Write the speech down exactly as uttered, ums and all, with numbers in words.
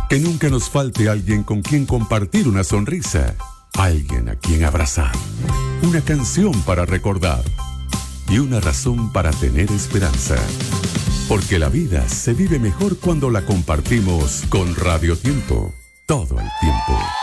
Que nunca nos falte alguien con quien compartir una sonrisa, alguien a quien abrazar, una canción para recordar y una razón para tener esperanza. Porque la vida se vive mejor cuando la compartimos con Radio Tiempo, todo el tiempo.